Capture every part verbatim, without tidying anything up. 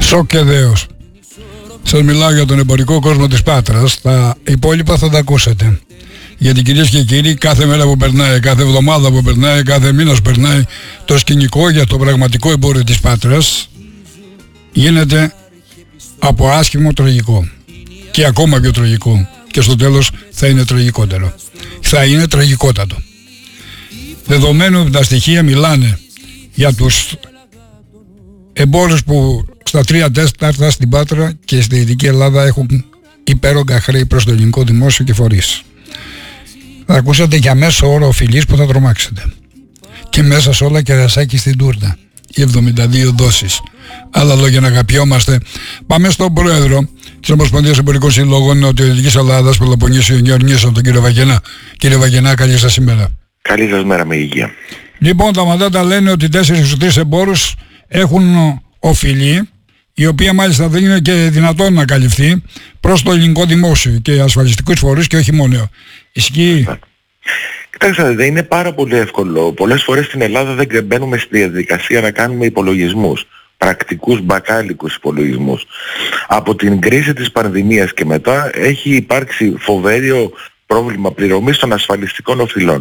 Σοκ και δέος. Σας μιλάω για τον εμπορικό κόσμο της Πάτρας. Τα υπόλοιπα θα τα ακούσετε. Γιατί κυρίες και κύριοι, κάθε μέρα που περνάει, κάθε εβδομάδα που περνάει, κάθε μήνας που περνάει, το σκηνικό για το πραγματικό εμπόριο της Πάτρας γίνεται από άσχημο τραγικό. Και ακόμα πιο τραγικό. Και στο τέλος θα είναι τραγικότερο. Θα είναι τραγικότατο. Δεδομένου ότι τα στοιχεία μιλάνε για τους εμπόρους που στα τρία τέταρτα στην Πάτρα και στη Δυτική Ελλάδα έχουν υπέρογκα χρέη προς το ελληνικό δημόσιο και φορείς. Θα ακούσατε για μέσο όρο οφειλής που θα τρομάξετε. Και μέσα σε όλα κερασάκι στην τούρτα. Οι εβδομήντα δύο δόσεις. Άλλα λόγια να αγαπιόμαστε. Πάμε στον πρόεδρο της Ομοσπονδίας Εμπορικών Συλλόγων Νοτιοανατολικής Ελλάδας, Πελοποννήσου Ιωνίωσαν, τον κύριο Βαγενά. Κύριε Βαγενά, καλή σας ημέρα. Καλή σας μέρα, με υγεία. Λοιπόν, τα μαντάτα λένε ότι τέσσερις στους τρεις εμπόρους έχουν οφειλή, η οποία μάλιστα δεν είναι και δυνατόν να καλυφθεί προς το ελληνικό δημόσιο και ασφαλιστικούς φορείς και όχι μόνο. Ισχύει? Κοιτάξτε, δεν είναι πάρα πολύ εύκολο. Πολλές φορές στην Ελλάδα δεν μπαίνουμε στη διαδικασία να κάνουμε υπολογισμούς. Πρακτικούς μπακάλικους υπολογισμούς. Από την κρίση της πανδημίας και μετά έχει υπάρξει φοβέριο πρόβλημα πληρωμής των ασφαλιστικών οφειλών.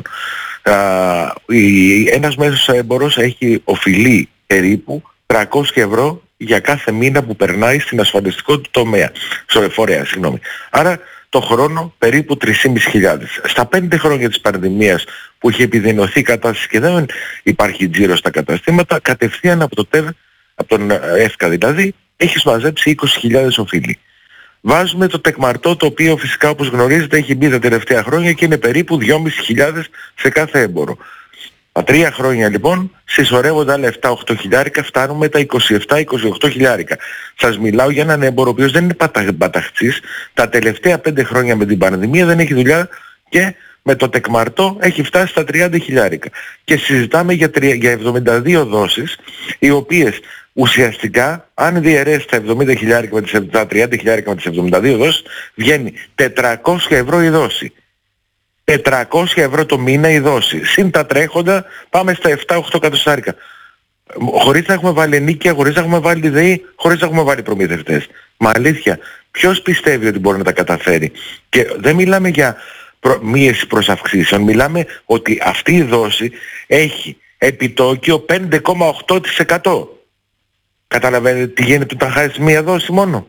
Ένας μέσος έμπορος έχει οφειλή περίπου τριακόσια ευρώ για κάθε μήνα που περνάει στην ασφαλιστικό του τομέα, στο φορέα, συγγνώμη. Άρα το χρόνο περίπου τρεις χιλιάδες πεντακόσια. Στα πέντε χρόνια της πανδημίας που είχε επιδεινωθεί η κατάσταση και δεν υπάρχει τζίρο στα καταστήματα, κατευθείαν από το ΤΕΒ, από τον ΕΦΚΑ δηλαδή, έχεις μαζέψει είκοσι χιλιάδες οφείλη. Βάζουμε το τεκμαρτό, το οποίο φυσικά όπως γνωρίζετε έχει μπει τα τελευταία χρόνια και είναι περίπου δυόμισι χιλιάδες σε κάθε έμπορο. Τα τρία χρόνια λοιπόν συσσωρεύονται άλλα επτά οκτώ χιλιάρικα, φτάνουμε τα είκοσι επτά είκοσι οκτώ χιλιάρικα. Σας μιλάω για έναν έμπορο ο οποίος δεν είναι πατα, παταχτσής, τα τελευταία πέντε χρόνια με την πανδημία δεν έχει δουλειά και με το τεκμαρτό έχει φτάσει στα τριάντα χιλιάρικα. Και συζητάμε για, για εβδομήντα δύο δόσεις, οι οποίες ουσιαστικά αν διαιρέσει τα εβδομήντα χιλιάρικα με τις τα τριάντα χιλιάρικα με τις εβδομήντα δύο δόσεις, βγαίνει τετρακόσια ευρώ η δόση. τετρακόσια ευρώ το μήνα η δόση. Συν τα τρέχοντα πάμε στα επτά οκτώ εκατοστάρικα. Χωρίς να έχουμε βάλει ενίκεια, χωρίς να έχουμε βάλει ΔΕΗ, χωρίς να έχουμε βάλει προμηθευτές. Μα αλήθεια, ποιος πιστεύει ότι μπορεί να τα καταφέρει? Και δεν μιλάμε για προ... μίεση προς αυξήσεων, μιλάμε ότι αυτή η δόση έχει επιτόκιο πέντε κόμμα οκτώ τοις εκατό. Καταλαβαίνετε τι γίνεται όταν χάσεις μία δόση μόνο?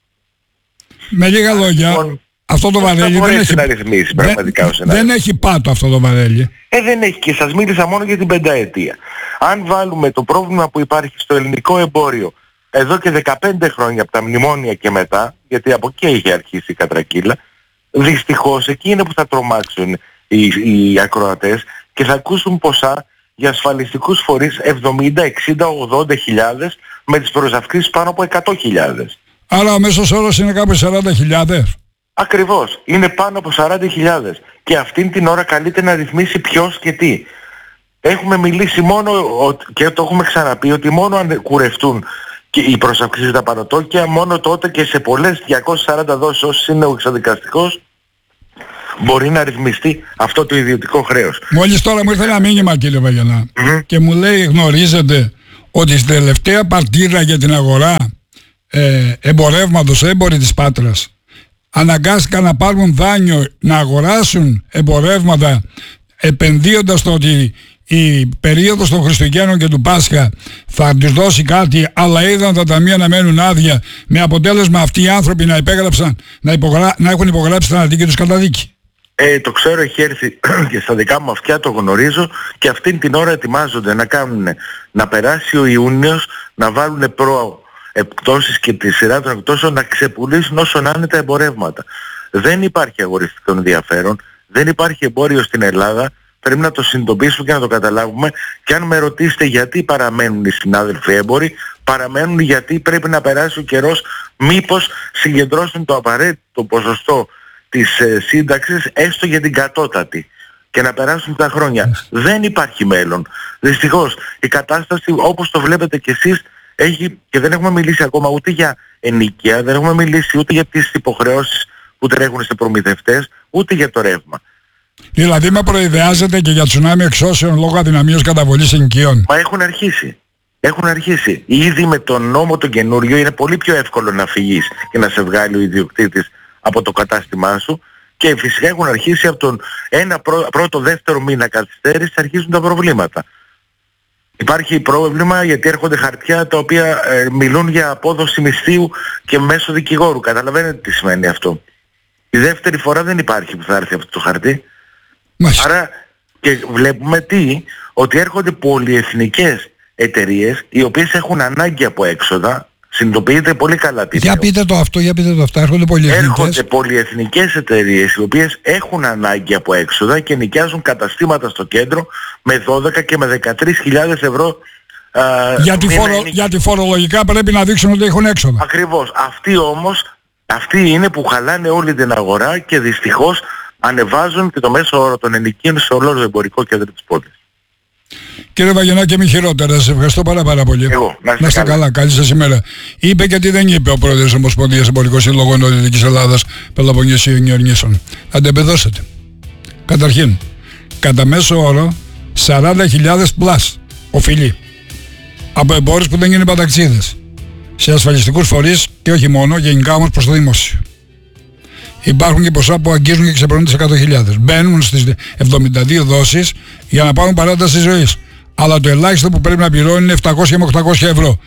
Με λίγα λόγια, λοιπόν, αυτό το βαρέλι δεν έχει, να ρυθμίσει, πραγματικά, δεν, δεν έχει πάτο αυτό το βαρέλι. Ε, δεν έχει, και σας μίλησα μόνο για την πενταετία. Αν βάλουμε το πρόβλημα που υπάρχει στο ελληνικό εμπόριο εδώ και δεκαπέντε χρόνια από τα μνημόνια και μετά, γιατί από εκεί έχει αρχίσει η κατρακύλα, δυστυχώς εκεί είναι που θα τρομάξουν οι, οι ακροατές και θα ακούσουν ποσά για ασφαλιστικούς φορείς εβδομήντα, εξήντα, ογδόντα χιλιάδες με τις προσαυξήσεις πάνω από εκατό χιλιάδες. Άρα ο μέσος όρος είναι κάπου σαράντα χιλιάδες. Ακριβώς. Είναι πάνω από σαράντα χιλιάδες. Και αυτήν την ώρα καλείται να ρυθμίσει ποιος και τι. Έχουμε μιλήσει μόνο, και το έχουμε ξαναπεί, ότι μόνο αν κουρευτούν και οι προσαυξήσεις τα πανωτόκια, μόνο τότε και σε πολλές διακόσιες σαράντα δόσεις όσοι είναι ο εξαδικαστικός, μπορεί να ρυθμιστεί αυτό το ιδιωτικό χρέος. Μόλις τώρα μου ήρθε ένα μήνυμα, κύριε Βαγενά, mm-hmm. και μου λέει, γνωρίζετε ότι στην τελευταία παρτίδα για την αγορά ε, εμπορεύματος, έμποροι της Πάτρας, αναγκάστηκαν να πάρουν δάνειο να αγοράσουν εμπορεύματα, επενδύοντας στο ότι η περίοδος των Χριστουγέννων και του Πάσχα θα τους δώσει κάτι, αλλά είδαν τα ταμεία να μένουν άδεια, με αποτέλεσμα αυτοί οι άνθρωποι να, υπέγραψαν, να, υπογρα... να έχουν υπογράψει την αναδίκη τους καταδίκη. Ε, το ξέρω, έχει έρθει και στα δικά μου αυτιά, το γνωρίζω, και αυτήν την ώρα ετοιμάζονται να κάνουν, να περάσει ο Ιούνιος, να βάλουν προ εκπτώσεις και τη σειρά των εκπτώσεων να ξεπουλήσουν όσο να είναι τα εμπορεύματα. Δεν υπάρχει αγοριστικό ενδιαφέρον, δεν υπάρχει εμπόριο στην Ελλάδα, πρέπει να το συνειδητοποιήσουμε και να το καταλάβουμε, και αν με ρωτήσετε γιατί παραμένουν οι συνάδελφοι έμποροι, παραμένουν γιατί πρέπει να περάσει ο καιρός, μήπως συγκεντρώσουν το απαραίτητο ποσοστό της ε, σύνταξης έστω για την κατώτατη και να περάσουν τα χρόνια. Yes. Δεν υπάρχει μέλλον. Δυστυχώς η κατάσταση όπως το βλέπετε κι εσείς έχει, και δεν έχουμε μιλήσει ακόμα ούτε για ενοικία, δεν έχουμε μιλήσει ούτε για τις υποχρεώσεις που τρέχουν σε προμηθευτές, ούτε για το ρεύμα. Δηλαδή με προειδεάζετε και για τσουνάμι εξώσεων λόγω αδυναμίας καταβολής ενοικιών? Μα έχουν αρχίσει. έχουν αρχίσει. Ήδη με τον νόμο τον καινούριο είναι πολύ πιο εύκολο να φύγεις και να σε βγάλει ο ιδιοκτήτης από το κατάστημά σου, και φυσικά έχουν αρχίσει από τον ένα πρω, πρώτο δεύτερο μήνα καθυστέρηση αρχίζουν τα προβλήματα. Υπάρχει πρόβλημα γιατί έρχονται χαρτιά τα οποία ε, μιλούν για απόδοση μισθείου και μέσω δικηγόρου. Καταλαβαίνετε τι σημαίνει αυτό. Η δεύτερη φορά δεν υπάρχει που θα έρθει αυτό το χαρτί. Μάλιστα. Άρα και βλέπουμε τι, ότι έρχονται πολυεθνικές εταιρείες οι οποίες έχουν ανάγκη από έξοδα. Συνειδητοποιείτε πολύ καλά τι. Για πείτε το αυτό, για πείτε το αυτό. Έρχονται πολυεθνικές. Έρχονται πολυεθνικές εταιρείες οι οποίες έχουν ανάγκη από έξοδα και νοικιάζουν καταστήματα στο κέντρο με δώδεκα και με δεκατρείς χιλιάδες ευρώ. Α, γιατί, φορο, γιατί φορολογικά πρέπει να δείξουν ότι έχουν έξοδα. Ακριβώς. Αυτοί όμως, αυτοί είναι που χαλάνε όλη την αγορά και δυστυχώς ανεβάζουν και το μέσο όρο των ενοικίων σε όλο το εμπορικό κέντρο της πόλης. Κύριε Βαγγενάκη, μη χειρότερα. Σας ευχαριστώ πάρα πάρα πολύ. Εγώ, να είστε, να είστε καλά. καλά. Καλή σας ημέρα. Είπε και τι δεν είπε ο πρόεδρος της Ομοσπονδίας Εμπορικών Συλλόγων Νοτιοτικής Ελλάδας Πελοποννησίων Ιωνιήσων. Θα την επεδώσετε. Καταρχήν, κατά μέσο όρο σαράντα χιλιάδες πλάς οφειλεί από εμπόρους που δεν είναι παταξίδες σε ασφαλιστικούς φορείς και όχι μόνο, γενικά όμως προς το δημόσιο. Υπάρχουν και ποσά που αγγίζουν και ξεπερνούν τις εκατό χιλιάδες. Μπαίνουν στις εβδομήντα δύο δόσεις για να πάρουν παράταση ζωής. Αλλά το ελάχιστο που πρέπει να πληρώνουν είναι επτακόσια με οκτακόσια ευρώ.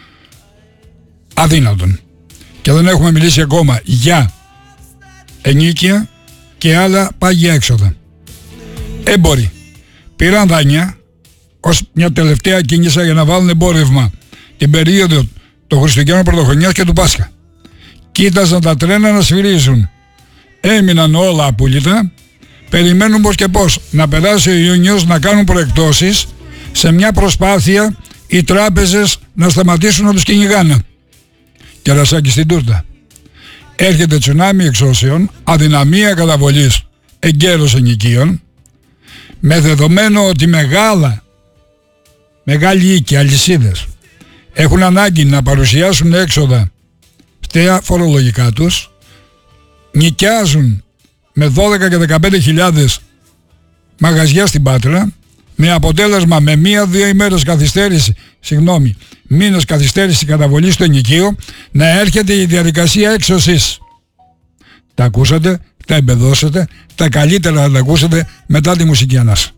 Αδύνατον. Και δεν έχουμε μιλήσει ακόμα για ενίκεια και άλλα πάγια έξοδα. Έμποροι πήραν δάνεια ως μια τελευταία κίνηση για να βάλουν εμπόρευμα την περίοδο των Χριστουγέννων Πρωτοχρονιάς και του Πάσχα. Κοίταζαν τα τρένα να σφυρίζουν. Έμειναν όλα απόλυτα. Περιμένουν πως και πως να περάσει ο Ιούνιος, να κάνουν προεκτώσεις σε μια προσπάθεια οι τράπεζες να σταματήσουν να τους κυνηγάνε. Κερασάκι στην τούρτα. Έρχεται τσουνάμι εξώσεων, αδυναμία καταβολής εγκαίρως ενοικίων, με δεδομένο ότι μεγάλα μεγάλοι οίκοι, αλυσίδες έχουν ανάγκη να παρουσιάσουν έξοδα στα φορολογικά τους, νοικιάζουν με δώδεκα και δεκαπέντε χιλιάδες μαγαζιά στην Πάτρα, με αποτέλεσμα με μία-δύο ημέρες καθυστέρηση, συγγνώμη, μήνες καθυστέρηση καταβολής στο ενοικείο, να έρχεται η διαδικασία έξωσης. Τα ακούσατε, τα εμπεδώσετε, τα καλύτερα να τα ακούσετε μετά τη μουσική ανάσα.